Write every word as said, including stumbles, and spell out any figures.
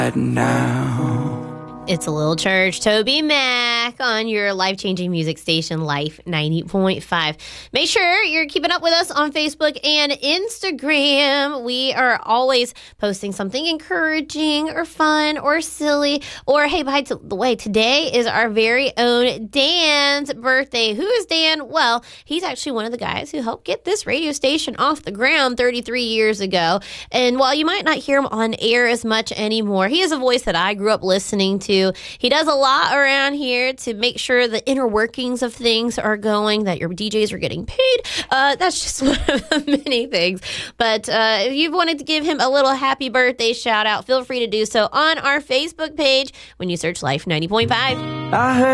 now. It's a Little Church, Toby Mac on your life-changing music station, Life ninety point five. Make sure you're keeping up with us on Facebook and Instagram. We are always posting something encouraging or fun or silly. Or, hey, by the way, today is our very own Dan's birthday. Who is Dan? Well, he's actually one of the guys who helped get this radio station off the ground thirty-three years ago. And while you might not hear him on air as much anymore, he is a voice that I grew up listening to. He does a lot around here to make sure the inner workings of things are going, that your D Js are getting paid. Uh, that's just one of the many things. But uh, if you wanted to give him a little happy birthday shout out, feel free to do so on our Facebook page when you search Life ninety point five. I heard